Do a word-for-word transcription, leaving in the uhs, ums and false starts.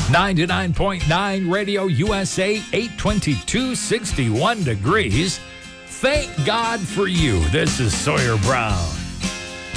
ninety-nine point nine Radio U S A, eight twenty-two, sixty-one degrees. Thank God for you. This is Sawyer Brown.